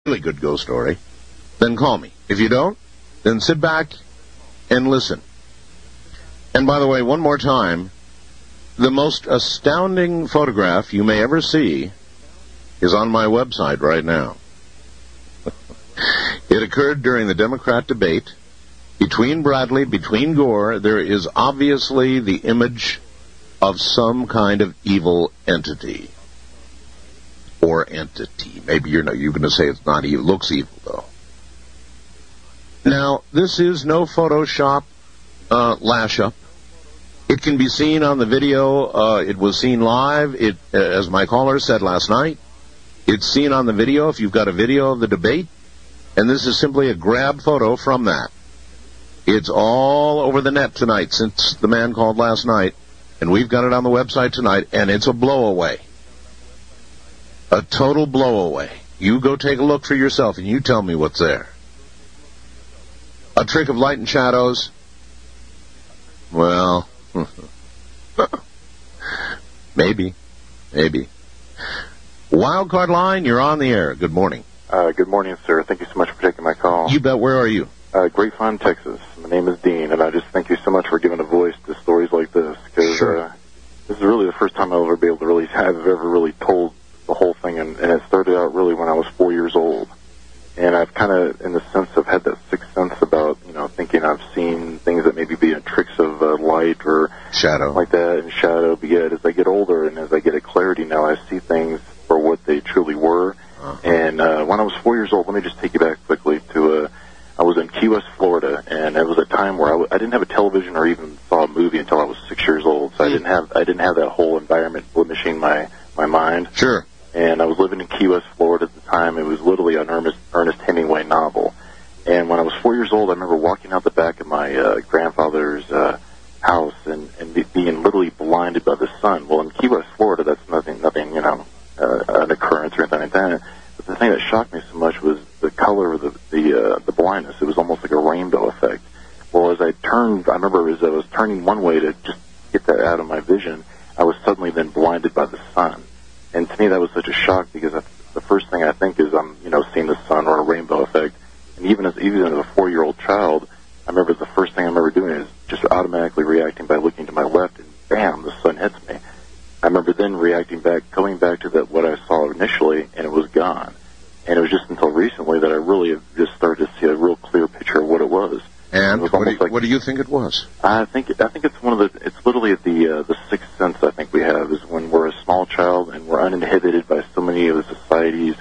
really good ghost story, then call me. If you don't, then sit back and listen. And by the way, one more time, the most astounding photograph you may ever see is on my website right now. It occurred during the Democrat debate between Bradley, between Gore. There is obviously the image of some kind of evil entity. Or entity. Maybe you're going to say it's not evil. It looks evil, though. Now, this is no Photoshop lash-up. It can be seen on the video. It was seen live. As my caller said last night, it's seen on the video if you've got a video of the debate. And this is simply a grab photo from that. It's all over the net tonight since the man called last night. And we've got it on the website tonight, and it's a blowaway. A total blowaway. You go take a look for yourself, and you tell me what's there. A trick of light and shadows? Well, maybe. Wildcard line, you're on the air. Good morning. Good morning, sir. Thank you so much for taking my call. You bet. Where are you? Grapevine, Texas. My name is Dean, and I just thank you so much for giving a voice to stories like this, because this is really the first time I've ever been able to I've ever really told the whole thing, and it started out really when I was 4 years old. And I've kind of, in the sense of had that sixth sense about, thinking I've seen things that maybe be tricks of light or shadow, like that, and shadow. But yet, as I get older and as I get a clarity now, I see things for what they truly were. And when I was 4 years old, let me just take you back quickly to I was in Key West, Florida, and it was a time where I didn't have a television or even saw a movie until I was 6 years old. So I didn't have that whole environment blemishing my mind. Sure. And I was living in Key West, Florida at the time. It was literally an Ernest Hemingway novel. And when I was 4 years old, I remember walking out the back of my grandfather's house and being literally blinded by the sun. Well, in Key West, Florida, that's nothing, an occurrence or anything like that. But the thing that shocked me so much was the color of the blindness. It was almost like a rainbow effect. Well, as I remember as I was turning one way to just get that out of my vision, I was suddenly then blinded by the sun. And to me, that was such a shock, because the first thing I think is I'm, seeing the sun or a rainbow effect. And even as a 4-year-old child, I remember the first thing I remember doing is just automatically reacting by looking to my left, and bam, the sun hits me. I remember then going back to what I saw initially, and it was gone. And it was just until recently that I really have just started to see a real clear picture of what it was. And what do you think it was? I think it's it's literally the sixth sense I think we have, is when we're a small child and we're uninhibited by so many of the society's.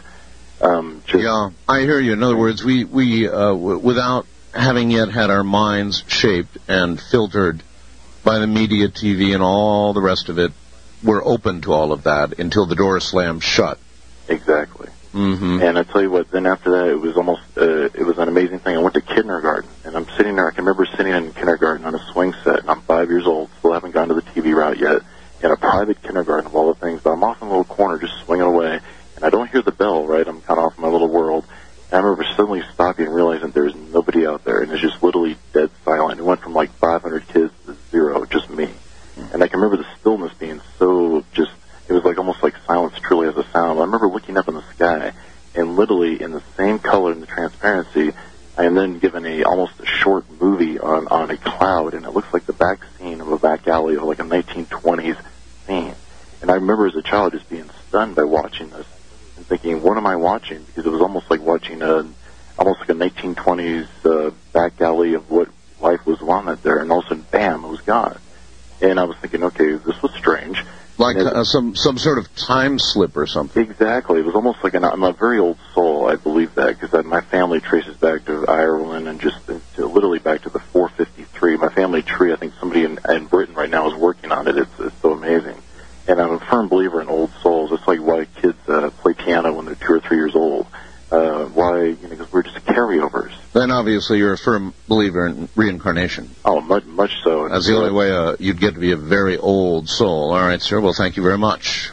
Yeah, I hear you. In other words, we without having yet had our minds shaped and filtered by the media, TV, and all the rest of it, we're open to all of that until the door slams shut. Exactly. Mm-hmm. And I tell you what, then after that, it was almost, it was an amazing thing. I went to kindergarten, and I'm sitting there. I can remember sitting in kindergarten on a swing set, and I'm 5 years old, still haven't gone to the TV route yet, in a private kindergarten of all the things, but I'm off in a little corner just swinging away, and I don't hear the bell, right? I'm kind of off in my little world. And I remember suddenly stopping and realizing there's nobody out there, and it's just literally dead silent. It went from like 500 kids to 0, just me. And I can remember the stillness being so just, it was like almost like silence truly has a sound. I remember looking up in the sky, and literally in the same color and the transparency, I am then given almost a short movie on a cloud, and it looks like the back scene of a back alley of like a 1920s scene. And I remember as a child just being stunned by watching this and thinking, what am I watching? Because it was almost like watching almost like a 1920s back alley of what life was on that there, and all of a sudden, bam, it was gone. And I was thinking, okay, this was strange. Like some sort of time slip or something. Exactly. It was almost like I'm a very old soul, I believe that, because my family traces back to Ireland and just literally back to the 453. My family tree, I think somebody in Britain right now is working on it. It's so amazing. And I'm a firm believer in old souls. It's like why kids play piano when they're 2 or 3 years old. Why? Because we're just carryovers. Then obviously you're a firm believer in reincarnation. Oh, much so. That's the only way you'd get to be a very old soul. All right, sir. Well, thank you very much.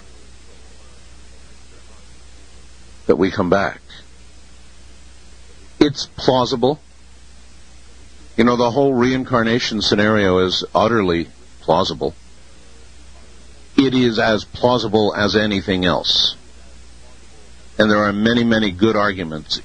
That we come back. It's plausible. The whole reincarnation scenario is utterly plausible. It is as plausible as anything else. and there are many, many good arguments